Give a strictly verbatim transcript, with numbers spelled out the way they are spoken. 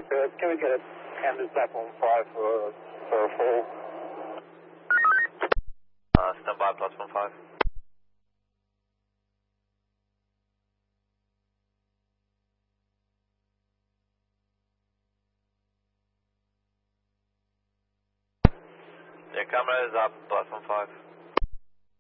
uh, can we get a Camden platform five for, for a fall? Uh, stand by platform five. Yeah, camera is up, platform five.